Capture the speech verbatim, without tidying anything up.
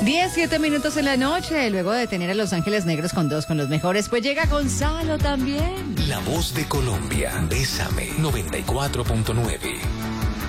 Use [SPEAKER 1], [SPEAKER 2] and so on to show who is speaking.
[SPEAKER 1] diez, siete minutos en la noche, luego de tener a Los Ángeles Negros con dos con los mejores, pues llega Gonzalo también.
[SPEAKER 2] La voz de Colombia, Bésame, noventa y cuatro punto nueve.